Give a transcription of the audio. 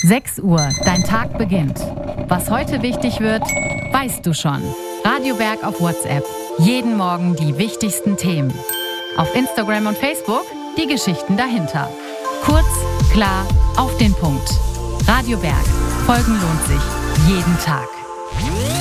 6 Uhr, dein Tag beginnt. Was heute wichtig wird, weißt du schon. Radio Berg auf WhatsApp. Jeden Morgen die wichtigsten Themen. Auf Instagram und Facebook die Geschichten dahinter. Kurz, klar, auf den Punkt. Radio Berg. Folgen lohnt sich. Jeden Tag.